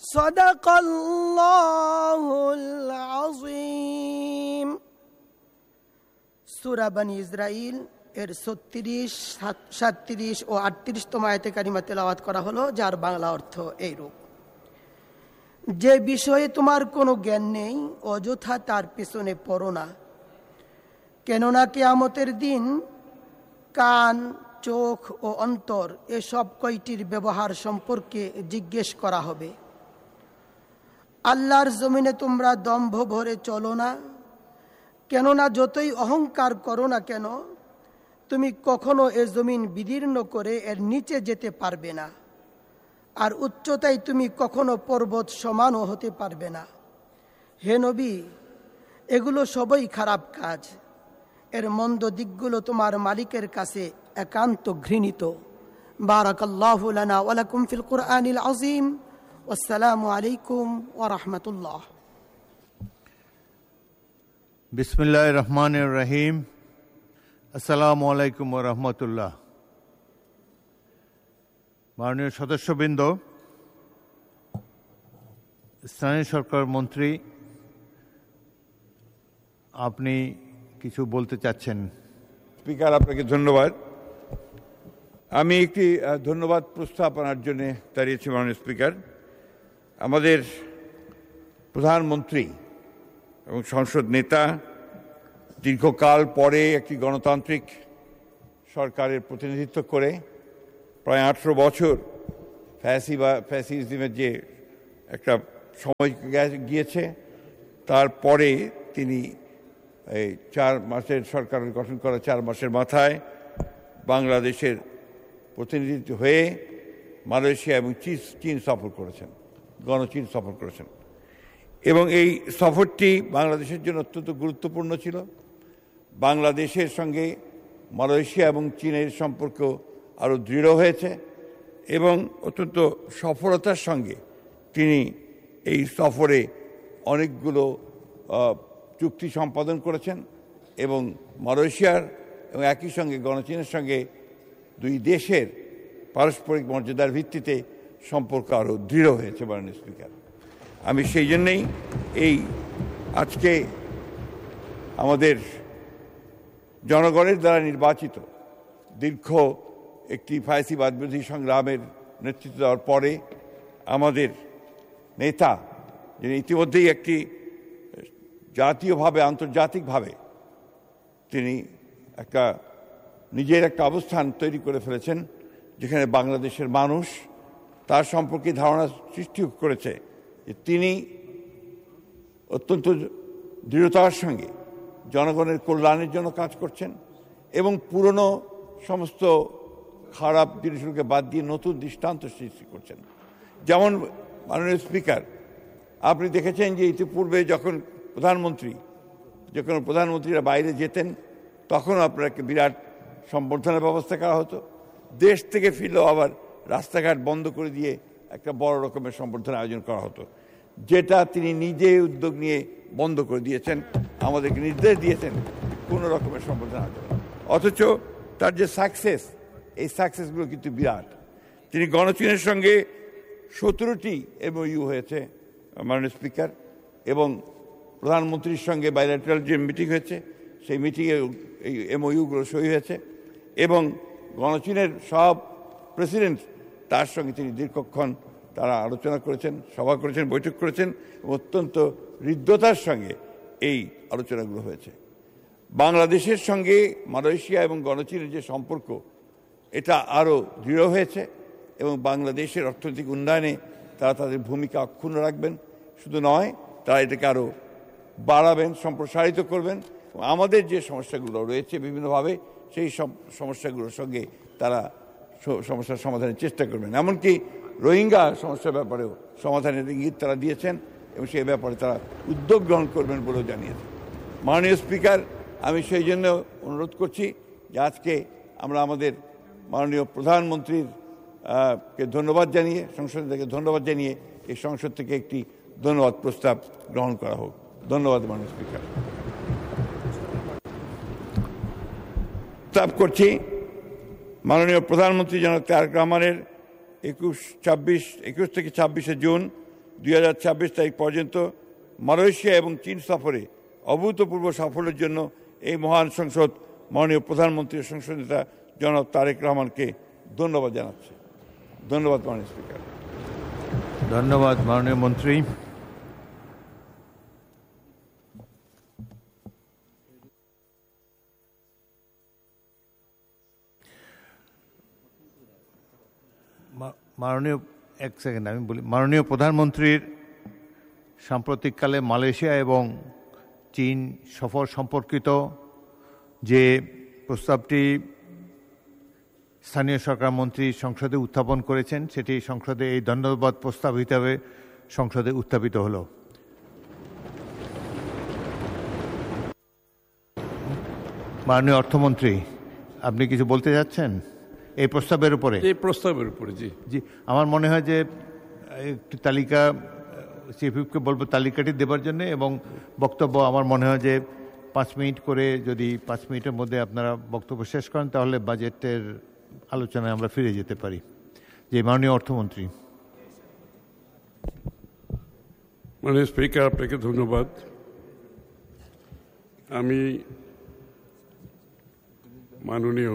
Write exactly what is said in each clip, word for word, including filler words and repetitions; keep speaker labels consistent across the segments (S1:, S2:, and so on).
S1: সাদাকাল্লাহুল আযীম। সূরা বনী ইসরাইল এর ছত্রিশ, সাতত্রিশ ও আটত্রিশতম আয়াতে কারিমা তেলাওয়াত করা হলো, যার বাংলা অর্থ এইরূপ: যে বিষয়ে তোমার কোনো জ্ঞান নেই অযথা তার পেছনে পড়ো না, কেননা কিয়ামতের দিন কান, চোখ ও অন্তর এসব কয়টির ব্যবহার সম্পর্কে জিজ্ঞেস করা হবে। আল্লাহর জমিনে তোমরা দম্ভ ভরে চলো না, কেননা যতই অহংকার করো না কেন তুমি কখনো এ জমিন বিদীর্ণ করে এর নিচে যেতে পারবে না, আর উচ্চতায় তুমি কখনো পর্বত সমানও হতে পারবে না। হে নবী, এগুলো সবই খারাপ কাজ, এর মন্দ দিকগুলো তোমার মালিকের কাছে একান্ত ঘৃণিত। বারাকাল্লাহু লানা ওয়া লাকুম ফিল কুরআনিল আযীম। আসসালামু আলাইকুম ওয়া রাহমাতুল্লাহ।
S2: বিসমিল্লাহির রহমানির রহিম। আসসালামু আলাইকুম ওয়া রাহমাতুল্লাহ। মাননীয় সদস্যবৃন্দ, স্থানীয় সরকার মন্ত্রী, আপনি কিছু বলতে চাচ্ছেন?
S3: স্পিকার, আপনাকে ধন্যবাদ। আমি একটি ধন্যবাদ প্রস্তাবনার জন্য দাঁড়িয়েছি। মাননীয় স্পিকার, আমাদের প্রধানমন্ত্রী এবং সংসদ নেতা দীর্ঘকাল পরে একটি গণতান্ত্রিক সরকারের প্রতিনিধিত্ব করে প্রায় আঠেরো বছর ফ্যাসি বা ফ্যাসিজমের যে একটা সময় গিয়েছে, তারপরে তিনি এই চার মাসের সরকার গঠন করা চার মাসের মাথায় বাংলাদেশের প্রতিনিধিত্ব হয়ে মালয়েশিয়া এবং চীন সফর করেছেন, গণচীন সফর করেছেন। এবং এই সফরটি বাংলাদেশের জন্য অত্যন্ত গুরুত্বপূর্ণ ছিল। বাংলাদেশের সঙ্গে মালয়েশিয়া এবং চীনের সম্পর্ক আরও দৃঢ় হয়েছে এবং অত্যন্ত সফলতার সঙ্গে তিনি এই সফরে অনেকগুলো চুক্তি সম্পাদন করেছেন এবং মালয়েশিয়ার এবং একই সঙ্গে গণচীনের সঙ্গে দুই দেশের পারস্পরিক মর্যাদার ভিত্তিতে সম্পর্ক আরও দৃঢ় হয়েছে। মাননীয় স্পিকার, আমি সেই জন্যেই এই আজকে আমাদের জনগণের দ্বারা নির্বাচিত দীর্ঘ একটি ফ্যাসিবাদ বিরোধী সংগ্রামের নেতৃত্ব দেওয়ার পরে আমাদের নেতা, যিনি ইতিমধ্যেই একটি জাতীয়ভাবে আন্তর্জাতিকভাবে তিনি একটা নিজের একটা অবস্থান তৈরি করে ফেলেছেন, যেখানে বাংলাদেশের মানুষ তার সম্পর্কে ধারণা সৃষ্টি করেছে যে তিনি অত্যন্ত দৃঢ়তার সঙ্গে জনগণের কল্যাণের জন্য কাজ করছেন এবং পুরনো সমস্ত খারাপ জিনিসগুলোকে বাদ দিয়ে নতুন দৃষ্টান্ত সৃষ্টি করছেন। যেমন মাননীয় স্পিকার, আপনি দেখেছেন যে ইতিপূর্বে যখন প্রধানমন্ত্রী যখন প্রধানমন্ত্রীরা বাইরে যেতেন তখন আপনাকে বিরাট সম্বর্ধনার ব্যবস্থা করা হতো। দেশ থেকে ফিরলেও আবার রাস্তাঘাট বন্ধ করে দিয়ে একটা বড় রকমের সম্বর্ধনা আয়োজন করা হতো, যেটা তিনি নিজে উদ্যোগ নিয়ে বন্ধ করে দিয়েছেন, আমাদেরকে নির্দেশ দিয়েছেন কোনো রকমের সম্বর্ধনা আয়োজন। অথচ তার যে সাকসেস, এই সাকসেসগুলো কিন্তু বিরাট। তিনি গণচীনের সঙ্গে সতেরোটি এমওইউ হয়েছে মাননীয় স্পিকার, এবং প্রধানমন্ত্রীর সঙ্গে বাইল্যাটারাল যে মিটিং হয়েছে সেই মিটিংয়ে এই এমওইউগুলো সই হয়েছে এবং গণচীনের সব প্রেসিডেন্ট তার সঙ্গে তিনি দীর্ঘক্ষণ তারা আলোচনা করেছেন, সভা করেছেন, বৈঠক করেছেন এবং অত্যন্ত হৃদ্যতার সঙ্গে এই আলোচনাগুলো হয়েছে। বাংলাদেশের সঙ্গে মালয়েশিয়া এবং গণচীনের যে সম্পর্ক, এটা আরও দৃঢ় হয়েছে এবং বাংলাদেশের অর্থনৈতিক উন্নয়নে তারা তাদের ভূমিকা অক্ষুণ্ণ রাখবেন। শুধু নয়, তারা এটাকে আরও বাড়াবেন, সম্প্রসারিত করবেন। আমাদের যে সমস্যাগুলো রয়েছে বিভিন্নভাবে, সেই সব সমস্যাগুলোর সঙ্গে তারা সমস্যার সমাধানের চেষ্টা করবেন। এমনকি রোহিঙ্গা সমস্যার ব্যাপারেও সমাধানের ইঙ্গিত তারা দিয়েছেন এবং সেই ব্যাপারে তারা উদ্যোগ গ্রহণ করবেন বলেও জানিয়েছেন। মাননীয় স্পিকার, আমি সেই জন্য অনুরোধ করছি যে আজকে আমরা আমাদের মাননীয় প্রধানমন্ত্রীর কে ধন্যবাদ জানিয়ে, সংসদ থেকে ধন্যবাদ জানিয়ে এই সংসদ থেকে একটি ধন্যবাদ প্রস্তাব গ্রহণ করা হোক। ধন্যবাদ মাননীয় স্পিকার। প্রস্তাব করছি মাননীয় প্রধানমন্ত্রী জনাব তারেক রহমানের একুশ ছাব্বিশ একুশ থেকে ছাব্বিশে জুন দুই হাজার ছাব্বিশ তারিখ পর্যন্ত মালয়েশিয়া এবং চীন সফরে অভূতপূর্ব সাফল্যের জন্য এই মহান সংসদ মাননীয় প্রধানমন্ত্রী সংসদ নেতা জনাব তারেক রহমানকে ধন্যবাদ জানাচ্ছে। ধন্যবাদ মাননীয় স্পিকার।
S2: ধন্যবাদ মাননীয় মন্ত্রী। মাননীয় এক সেকেন্ড আমি বলি, মাননীয় প্রধানমন্ত্রীর সাম্প্রতিককালে মালয়েশিয়া এবং চীন সফর সম্পর্কিত যে প্রস্তাবটি স্থানীয় সরকার মন্ত্রী সংসদে উত্থাপন করেছেন, সেটি সংসদে এই ধন্যবাদ প্রস্তাব হিসাবে সংসদে উত্থাপিত হলো। মাননীয় অর্থমন্ত্রী, আপনি কিছু বলতে যাচ্ছেন এই প্রস্তাবের উপরে?
S4: এই প্রস্তাবের উপরে জি
S2: জি, আমার মনে হয় যে একটি তালিকা চিফ হুইপকে বলবো তালিকাটি দেবার জন্য, এবং বক্তব্য আমার মনে হয় যে পাঁচ মিনিট করে, যদি পাঁচ মিনিটের মধ্যে আপনারা বক্তব্য শেষ করেন তাহলে বাজেটের আলোচনায় আমরা ফিরে যেতে পারি। যে মাননীয় অর্থমন্ত্রী।
S4: মাননীয় স্পিকার, আপনাকে ধন্যবাদ। আমি মাননীয়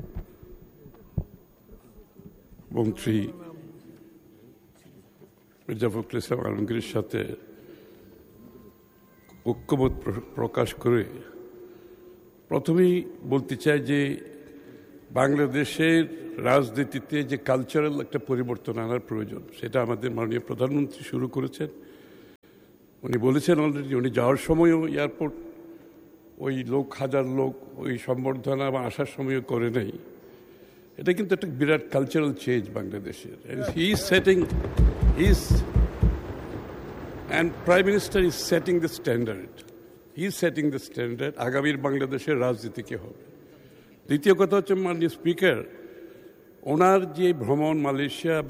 S4: মন্ত্রী মির্জা ফখরুল ইসলাম আলমগীরের সাথে ঐক্যমত প্রকাশ করে প্রথমেই বলতে চাই যে বাংলাদেশের রাজনীতিতে যে কালচারাল একটা পরিবর্তন আনার প্রয়োজন, সেটা আমাদের মাননীয় প্রধানমন্ত্রী শুরু করেছেন। উনি বলেছেন অলরেডি, উনি যাওয়ার সময়ও এয়ারপোর্ট ওই লোক হাজার লোক ওই সম্বর্ধনা বা আসার সময়ও করে নাই। এটা কিন্তু একটা বিরাট কালচারাল চেঞ্জ বাংলাদেশের। He is setting is and prime minister is setting the standard. He is setting the standard. আগামীর বাংলাদেশের রাজনীতি কি হবে। দ্বিতীয় কথা হচ্ছে মাননীয় স্পিকার, ওনার যে ভ্রমণ মালয়েশিয়া